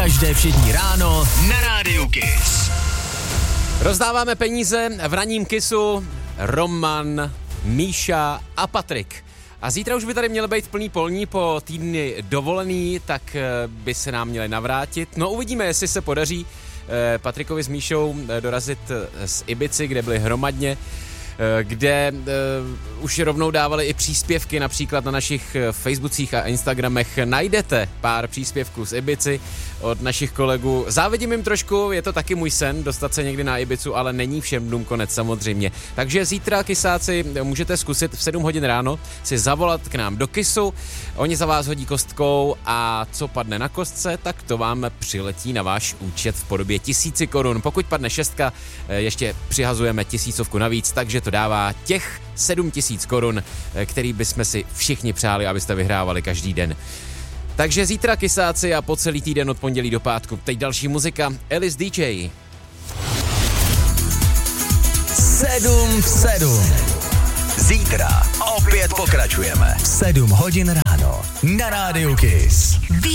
Každé všední ráno na Rádiu Kiss. Rozdáváme peníze v ranním Kissu Roman, Míša a Patrik. A zítra už by tady měl být plný polní po týdny dovolený, tak by se nám měli navrátit. No uvidíme, jestli se podaří Patrikovi s Míšou dorazit z Ibizy, kde byli hromadně, kde už rovnou dávali i příspěvky, například na našich Facebookích a Instagramech najdete pár příspěvků z Ibizy od našich kolegů. Závidím jim trošku, je to taky můj sen dostat se někdy na Ibizu, ale není všem dnům konec samozřejmě. Takže zítra, kysáci, můžete zkusit v 7 hodin ráno si zavolat k nám do Kissu, oni za vás hodí kostkou a co padne na kostce, tak to vám přiletí na váš účet v podobě 1000 korun. Pokud padne 6, ještě přihazujeme 1000 navíc, takže to dává těch 7000 korun, který bychom si všichni přáli, abyste vyhrávali každý den. Takže zítra, kysáci, a po celý týden od pondělí do pátku. Teď další muzika, Alice DJ. 7 v 7. Zítra opět pokračujeme. 7 hodin ráno na Rádiu Kiss.